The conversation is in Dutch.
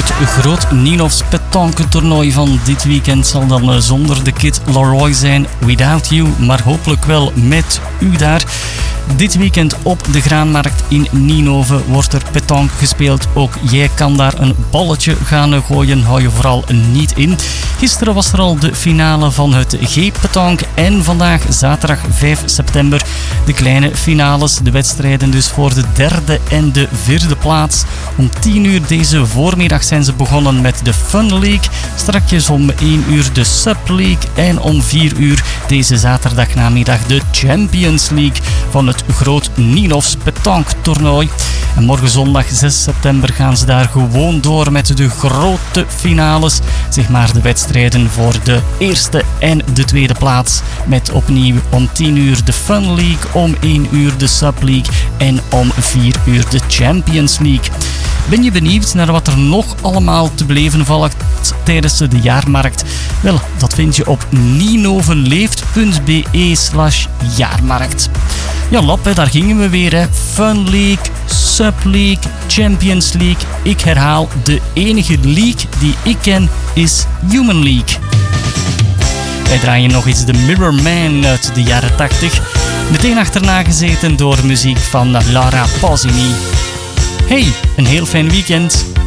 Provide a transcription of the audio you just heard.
Het Groot Ninofs Petanque toernooi van dit weekend zal dan zonder de Kid Laroi zijn. Without You, maar hopelijk wel met u daar. Dit weekend op de Graanmarkt in Ninove wordt er petanque gespeeld. Ook jij kan daar een balletje gaan gooien, hou je vooral niet in. Gisteren was er al de finale van het G-petanque en vandaag, zaterdag 5 september, de kleine finales. De wedstrijden dus voor de derde en de vierde plaats. Om 10 uur deze voormiddag zijn ze begonnen met de Fun League. Strakjes om 1 uur de Sub League en om 4 uur deze zaterdagnamiddag de Champions League van het Groot Ninofs Petanque toernooi. En morgen zondag 6 september gaan ze daar gewoon door met de grote finales. Zeg maar de wedstrijden voor de eerste en de tweede plaats. Met opnieuw om 10 uur de Fun League, om 1 uur de Sub League en om 4 uur de Champions League. Ben je benieuwd naar wat er nog allemaal te beleven valt tijdens de jaarmarkt? Wel, dat vind je op ninoveleeft.be/jaarmarkt. Ja, lap, daar gingen we weer. Hè. Fun League, Sub League, Champions League. Ik herhaal, de enige league die ik ken is Human League. Wij draaien nog eens de Mirror Man uit de jaren 80. Meteen achterna gezeten door muziek van Laura Pausini. Hey, een heel fijn weekend.